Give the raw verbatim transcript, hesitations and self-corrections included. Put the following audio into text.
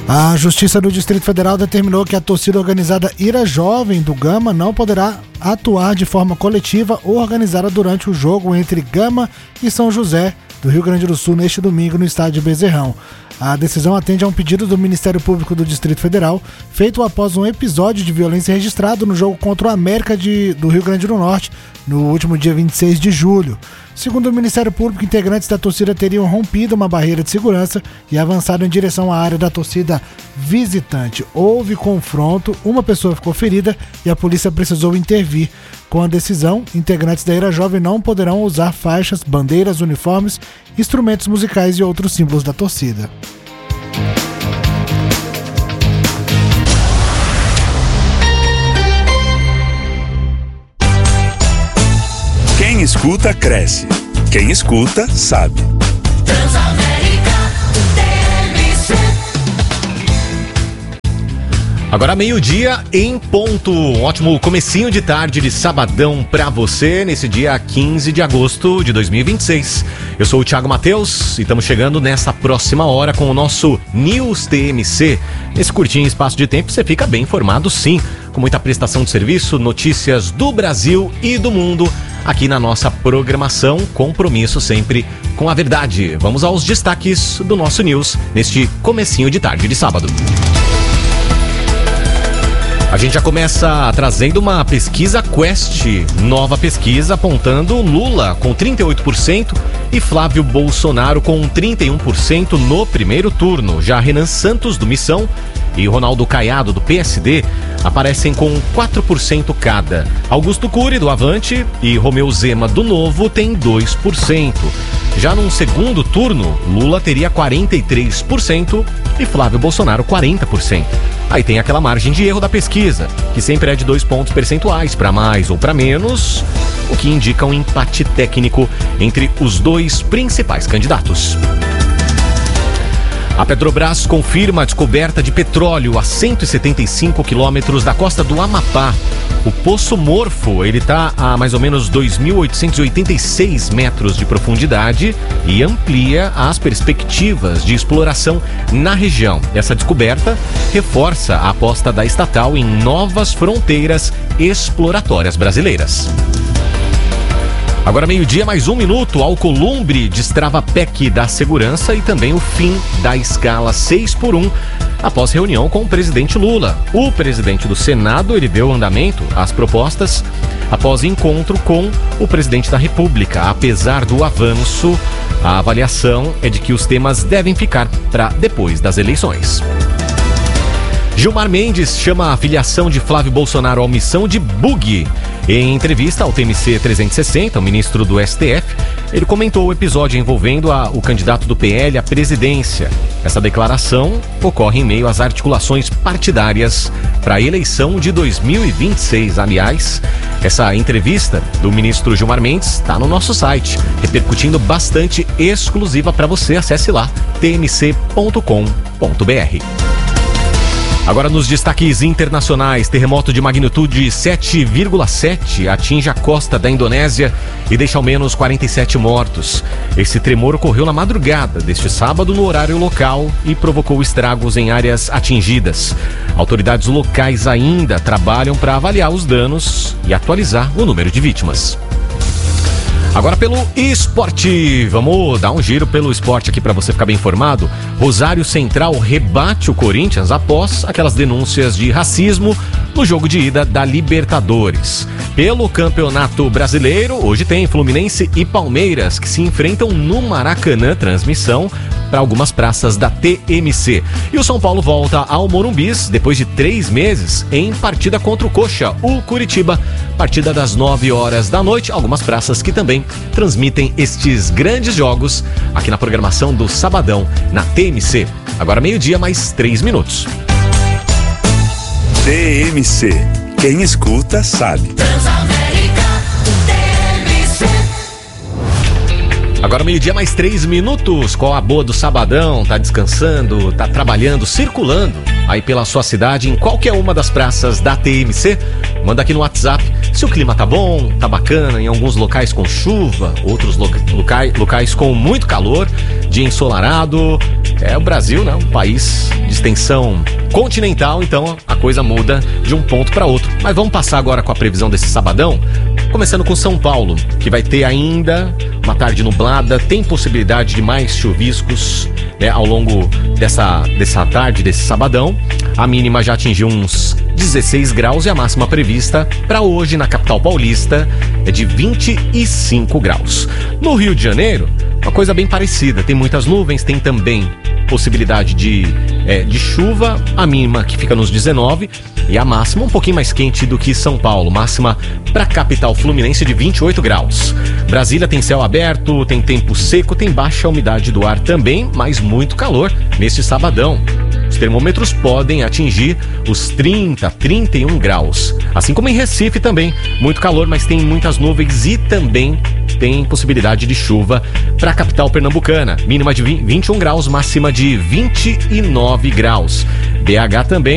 A Justiça do Distrito Federal determinou que a torcida organizada Ira Jovem do Gama não poderá atuar de forma coletiva ou organizada durante o jogo entre Gama e São José do Rio Grande do Sul neste domingo no estádio Bezerrão. A decisão atende a um pedido do Ministério Público do Distrito Federal, feito após um episódio de violência registrado no jogo contra o América de, do Rio Grande do Norte, no último dia vinte e seis de julho. Segundo o Ministério Público, integrantes da torcida teriam rompido uma barreira de segurança e avançado em direção à área da torcida visitante. Houve confronto, uma pessoa ficou ferida e a polícia precisou intervir. Com a decisão, integrantes da Ira Jovem não poderão usar faixas, bandeiras, uniformes, instrumentos musicais e outros símbolos da torcida. Quem escuta, cresce. Quem escuta, sabe. Agora meio-dia em ponto. Um ótimo comecinho de tarde de sabadão pra você, nesse dia quinze de agosto de dois mil e vinte e seis. Eu sou o Thiago Matheus e estamos chegando nessa próxima hora com o nosso News T M C. Nesse curtinho espaço de tempo você fica bem informado, sim, com muita prestação de serviço, notícias do Brasil e do mundo aqui na nossa programação. Compromisso sempre com a verdade. Vamos aos destaques do nosso News neste comecinho de tarde de sábado. A gente já começa trazendo uma pesquisa Quest, nova pesquisa apontando Lula com trinta e oito por cento e Flávio Bolsonaro com trinta e um por cento no primeiro turno. Já Renan Santos, do Missão, e Ronaldo Caiado, do P S D, aparecem com quatro por cento cada. Augusto Cury, do Avante, e Romeu Zema, do Novo, têm dois por cento. Já num segundo turno, Lula teria quarenta e três por cento e Flávio Bolsonaro quarenta por cento. Aí tem aquela margem de erro da pesquisa, que sempre é de dois pontos percentuais, para mais ou para menos, o que indica um empate técnico entre os dois principais candidatos. A Petrobras confirma a descoberta de petróleo a cento e setenta e cinco quilômetros da costa do Amapá. O Poço Morfo, ele está a mais ou menos dois mil oitocentos e oitenta e seis metros de profundidade e amplia as perspectivas de exploração na região. Essa descoberta reforça a aposta da estatal em novas fronteiras exploratórias brasileiras. Agora meio-dia, mais um minuto, Alcolumbre destrava a P E C da segurança e também o fim da escala seis por um após reunião com o presidente Lula. O presidente do Senado, ele deu andamento às propostas após encontro com o presidente da República. Apesar do avanço, a avaliação é de que os temas devem ficar para depois das eleições. Gilmar Mendes chama a filiação de Flávio Bolsonaro à omissão de bug. Em entrevista ao T M C trezentos e sessenta, o ministro do S T F, ele comentou o episódio envolvendo a, o candidato do P L à presidência. Essa declaração ocorre em meio às articulações partidárias para a eleição de dois mil e vinte e seis. Aliás, essa entrevista do ministro Gilmar Mendes está no nosso site, repercutindo bastante, exclusiva para você. Acesse lá, t m c ponto com ponto b r. Agora nos destaques internacionais, terremoto de magnitude sete vírgula sete atinge a costa da Indonésia e deixa ao menos quarenta e sete mortos. Esse tremor ocorreu na madrugada deste sábado no horário local e provocou estragos em áreas atingidas. Autoridades locais ainda trabalham para avaliar os danos e atualizar o número de vítimas. Agora pelo esporte, vamos dar um giro pelo esporte aqui para você ficar bem informado. Rosário Central rebate o Corinthians após aquelas denúncias de racismo no jogo de ida da Libertadores. Pelo Campeonato Brasileiro, hoje tem Fluminense e Palmeiras que se enfrentam no Maracanã, transmissão para algumas praças da T M C. E o São Paulo volta ao Morumbis depois de três meses em partida contra o Coxa, o Curitiba, partida das nove horas da noite. Algumas praças que também transmitem estes grandes jogos aqui na programação do Sabadão na T M C. Agora meio-dia, mais três minutos. T M C. Quem escuta, sabe. Agora meio-dia mais três minutos. Qual a boa do sabadão? Tá descansando, tá trabalhando, circulando aí pela sua cidade, em qualquer uma das praças da T M C? Manda aqui no WhatsApp se o clima tá bom, tá bacana, em alguns locais com chuva, outros loca- locais, locais com muito calor, dia ensolarado. É o Brasil, né? Um país de extensão continental, então a coisa muda de um ponto para outro. Mas vamos passar agora com a previsão desse sabadão, começando com São Paulo, que vai ter ainda uma tarde nublada, tem possibilidade de mais chuviscos, né, ao longo dessa, dessa tarde, desse sabadão. A mínima já atingiu uns dezesseis graus e a máxima prevista para hoje na capital paulista é de vinte e cinco graus. No Rio de Janeiro, uma coisa bem parecida, tem muitas nuvens, tem também possibilidade de, é, de chuva, a mínima que fica nos dezenove e a máxima um pouquinho mais quente do que São Paulo, máxima para a capital fluminense de vinte e oito graus. Brasília tem céu aberto, tem tempo seco, tem baixa umidade do ar também, mas muito calor neste sabadão. Os termômetros podem atingir os trinta, trinta e um graus. Assim como em Recife também, muito calor, mas tem muitas nuvens e também tem possibilidade de chuva para a capital pernambucana. Mínima de vinte e um graus, máxima de vinte e nove graus. B H também